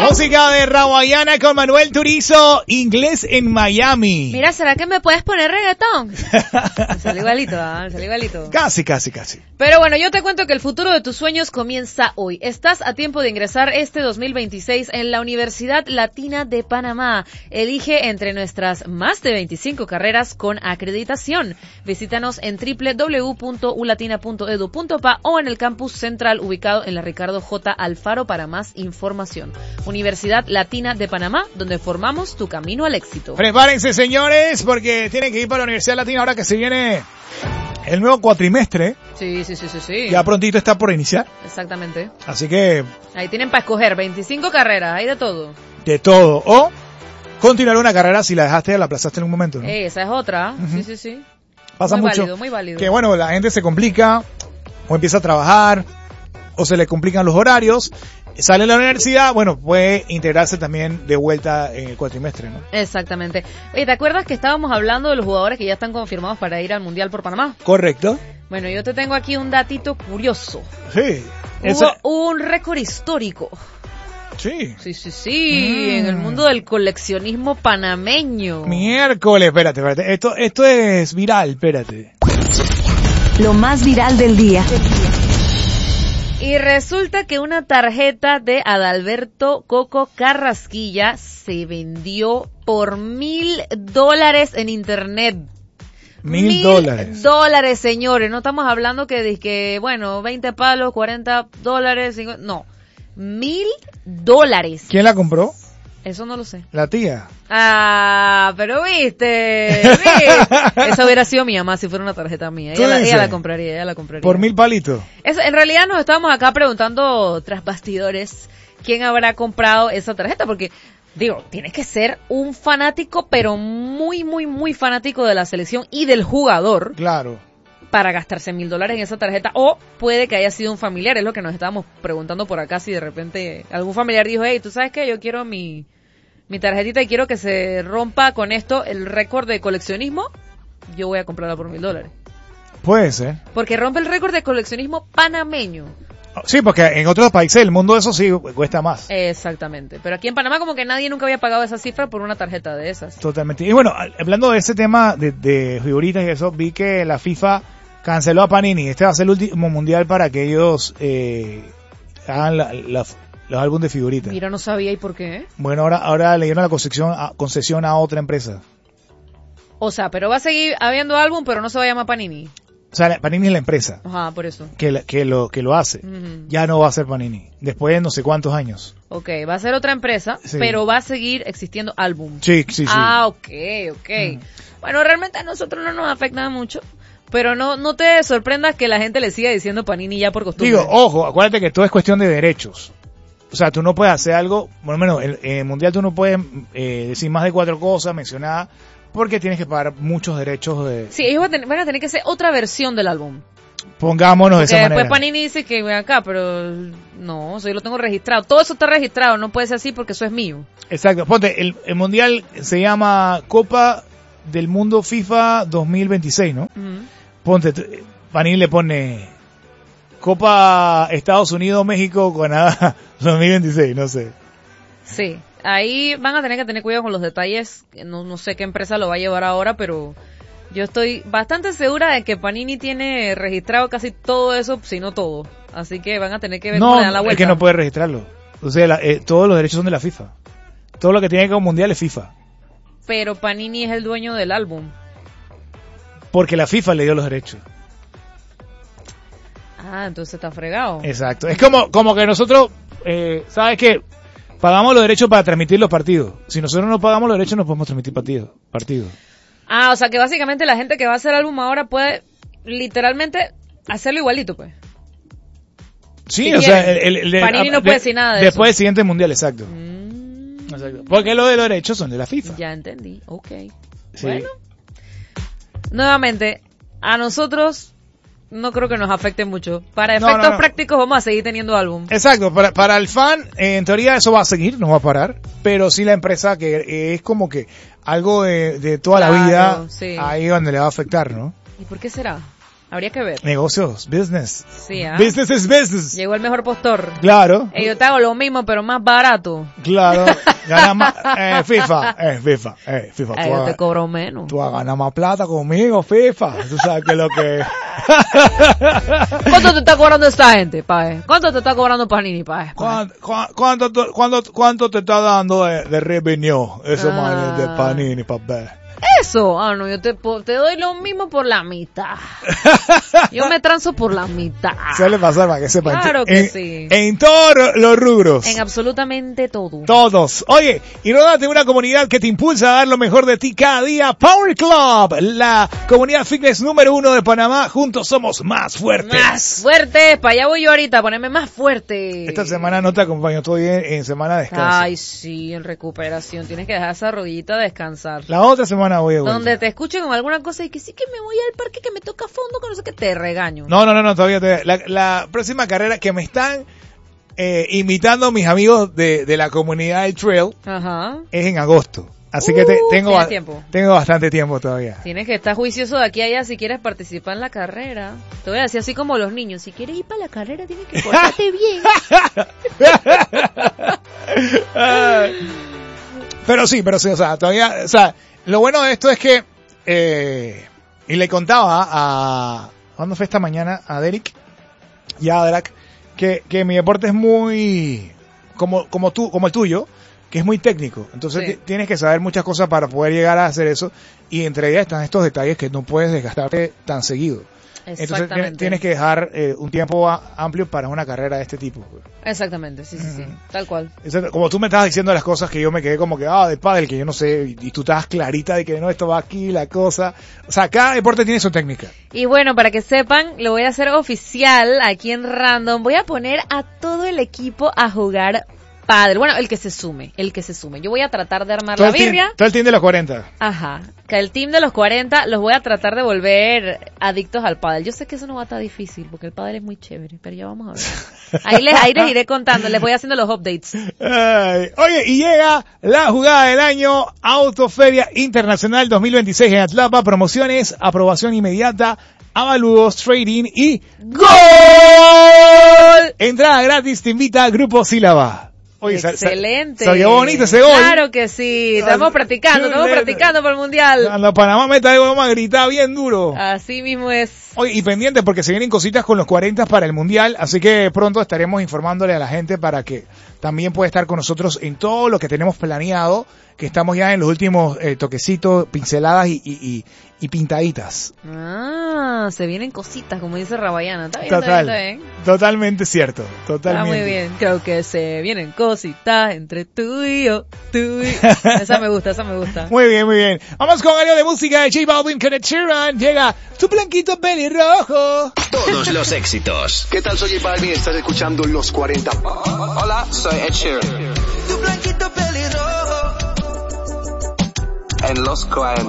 Música de Rawayana con Manuel Turizo, Inglés en Miami. Mira, ¿será que me puedes poner reggaetón? Me salió igualito, me salió igualito. Casi. Pero bueno, yo te cuento que el futuro de tus sueños comienza hoy. Estás a tiempo de ingresar este 2026 en la Universidad Latina de Panamá. Elige entre nuestras más de 25 carreras con acreditación. Visítanos en www.ulatina.edu.pa o en el campus central ubicado en la Ricardo J. Alfaro para más información. Universidad Latina de Panamá, donde formamos tu camino al éxito. Prepárense, señores, porque tienen que ir para la Universidad Latina ahora que se viene el nuevo cuatrimestre. Sí. Ya prontito está por iniciar. Exactamente. Así que... ahí tienen para escoger 25 carreras, hay de todo. De todo. O continuar una carrera si la dejaste, la aplazaste en un momento, ¿no? Esa es otra. Uh-huh. Sí. Pasa muy mucho. Válido, muy válido. Que bueno, la gente se complica, o empieza a trabajar, o se le complican los horarios. Sale de la universidad, bueno, puede integrarse también de vuelta en el cuatrimestre, ¿no? Exactamente. Oye, ¿te acuerdas que estábamos hablando de los jugadores que ya están confirmados para ir al Mundial por Panamá? Correcto. Bueno, yo te tengo aquí un datito curioso. Sí. Hubo un récord histórico. Sí. Sí. En el mundo del coleccionismo panameño. Miércoles, espérate. Esto es viral, espérate. Lo más viral del día. Y resulta que una tarjeta de Adalberto Coco Carrasquilla se vendió por $1,000 en internet. $1,000, señores. No estamos hablando que bueno, 20 palos, $40, 50, no. $1,000. ¿Quién la compró? Eso no lo sé. La tía. Pero viste. Esa hubiera sido mi mamá si fuera una tarjeta mía. Ella la compraría. ¿Por 1,000 palitos? En realidad nos estábamos acá preguntando tras bastidores quién habrá comprado esa tarjeta, porque digo, tienes que ser un fanático, pero muy, muy, muy fanático de la selección y del jugador. Claro. Para gastarse $1,000 en esa tarjeta, o puede que haya sido un familiar, es lo que nos estábamos preguntando por acá, si de repente algún familiar dijo, hey, ¿tú sabes qué? Yo quiero mi tarjetita y quiero que se rompa con esto el récord de coleccionismo, yo voy a comprarla por $1,000. Puede ser. Porque rompe el récord de coleccionismo panameño. Sí, porque en otros países del mundo eso sí cuesta más. Exactamente, pero aquí en Panamá como que nadie nunca había pagado esa cifra por una tarjeta de esas. Totalmente. Y bueno, hablando de ese tema de figuritas y eso, vi que la FIFA canceló a Panini. Este va a ser el último mundial para que ellos hagan los álbumes de figuritas. Mira, no sabía, ¿y por qué? Bueno, ahora le dieron la concesión a otra empresa. O sea, pero va a seguir habiendo álbum, pero no se va a llamar Panini. O sea, Panini es la empresa. Ajá, por eso. Que lo hace. Uh-huh. Ya no va a ser Panini. Después de no sé cuántos años. Ok, va a ser otra empresa, sí, pero va a seguir existiendo álbum. Sí. Ah, ok. Bueno, realmente a nosotros no nos afecta mucho. Pero no te sorprendas que la gente le siga diciendo Panini ya por costumbre. Digo, ojo, acuérdate que todo es cuestión de derechos. O sea, tú no puedes hacer algo, por lo menos en el mundial tú no puedes decir más de 4 cosas, mencionar, porque tienes que pagar muchos derechos de... Sí, ellos van a tener que hacer otra versión del álbum. Pongámonos porque de esa manera. Después Panini dice que ven acá, pero no, yo lo tengo registrado. Todo eso está registrado, no puede ser así porque eso es mío. Exacto, ponte, el mundial se llama Copa del Mundo FIFA 2026, ¿no? Uh-huh. Ponte, Panini le pone Copa Estados Unidos, México, Canadá 2026, no sé. Sí, ahí van a tener que tener cuidado con los detalles. No sé qué empresa lo va a llevar ahora, pero yo estoy bastante segura de que Panini tiene registrado casi todo eso, si no todo. Así que van a tener que ver cómo le dan la vuelta. Es que no puede registrarlo. O sea, todos los derechos son de la FIFA. Todo lo que tiene que ver con mundial es FIFA. Pero Panini es el dueño del álbum. Porque la FIFA le dio los derechos. Ah, entonces está fregado. Exacto. Es como que nosotros, ¿sabes qué? Pagamos los derechos para transmitir los partidos. Si nosotros no pagamos los derechos, no podemos transmitir partidos. Ah, o sea que básicamente la gente que va a hacer el álbum ahora puede literalmente hacerlo igualito, pues. Sí, si o sea, Panini no puede decir nada de después eso. del siguiente mundial, exacto. Exacto. Porque los de los derechos son de la FIFA. Ya entendí, ok. Sí. Bueno. Nuevamente, a nosotros no creo que nos afecte mucho. Para efectos prácticos vamos a seguir teniendo álbum. Exacto, para el fan, en teoría eso va a seguir, no va a parar. Pero sí la empresa que es como que algo de toda la vida, sí, ahí donde le va a afectar, ¿no? ¿Y por qué será? Habría que ver. Negocios, business. Sí, Business is business. Llegó el mejor postor. Claro. Yo te hago lo mismo, pero más barato. Claro. Gana más. FIFA. Yo te cobro menos. Tú vas a ganar más plata conmigo, FIFA. Tú sabes que lo que... ¿Cuánto te está cobrando esta gente, pae? ¿Cuánto te está cobrando Panini, pae? ¿Cuánto te está dando de revenue? Eso más de Panini, pape. Eso, no, yo te doy lo mismo por la mitad. Yo me transo por la mitad. Suele pasar para que sepan. Claro que sí. En todos los rubros. En absolutamente todo. Todos. Oye, y ródate una comunidad que te impulsa a dar lo mejor de ti cada día. Power Club, la comunidad fitness número 1 de Panamá. Juntos somos más fuertes. Más fuertes. Para allá voy yo ahorita, ponerme más fuerte. Esta semana no te acompaño, estoy en semana de descanso. Ay, sí, en recuperación. Tienes que dejar esa rodillita descansar. La otra semana voy a donde te escuchen con alguna cosa y que sí que me voy al parque, que me toca a fondo, que no sé qué, te regaño. No, todavía la próxima carrera que me están imitando mis amigos de la comunidad del trail. Ajá. Es en agosto. Así que tengo bastante tiempo todavía. Tienes que estar juicioso de aquí a allá si quieres participar en la carrera. Te voy a decir así como los niños, si quieres ir para la carrera tienes que portarte bien. Pero sí, o sea, todavía, o sea, lo bueno de esto es que, y le contaba ¿cuándo fue esta mañana? A Derek y a Adrak, que mi deporte es muy, como el tuyo, que es muy técnico. Entonces sí, tienes que saber muchas cosas para poder llegar a hacer eso, y entre ellas están estos detalles que no puedes desgastarte tan seguido. Entonces tienes que dejar un tiempo amplio para una carrera de este tipo. Exactamente, sí, tal cual. Como tú me estabas diciendo las cosas que yo me quedé como que, de pádel, que yo no sé, y tú estabas clarita de que no, esto va aquí, la cosa. O sea, cada deporte tiene su técnica. Y bueno, para que sepan, lo voy a hacer oficial aquí en Random. Voy a poner a todo el equipo a jugar pádel. Bueno, el que se sume. Yo voy a tratar de armar la birria. Todo el team de los 40. Ajá. Que el team de los 40 los voy a tratar de volver adictos al pádel. Yo sé que eso no va a estar difícil, porque el pádel es muy chévere, pero ya vamos a ver. Ahí les iré contando, les voy haciendo los updates. Oye, y llega la jugada del año, Autoferia Internacional 2026 en Atlapa, promociones, aprobación inmediata, avalúos, trading y ¡gol! Entrada gratis, te invita a Grupo Sílaba. Oye, excelente. Se oyó bonito ese gol. Claro que sí. Estamos practicando por el Mundial. Cuando Panamá meta de gol, vamos a gritar bien duro. Así mismo es. Oye, y pendiente porque se vienen cositas con los 40 para el Mundial, así que pronto estaremos informándole a la gente para que también pueda estar con nosotros en todo lo que tenemos planeado, que estamos ya en los últimos toquecitos, pinceladas y pintaditas. Se vienen cositas, como dice Rabayana. ¿Está bien? Está bien. Totalmente cierto. Totalmente. Está muy bien. Creo que se vienen cositas entre tú y yo. Esa me gusta. Muy bien. Vamos con algo de música de J Balvin con Ed Sheeran. Llega tu blanquito pelirrojo. Todos los éxitos. ¿Qué tal? Soy J Balvin y estás escuchando Los 40. Hola, soy Ed Sheeran. Tu blanquito pelirrojo. En Los 40.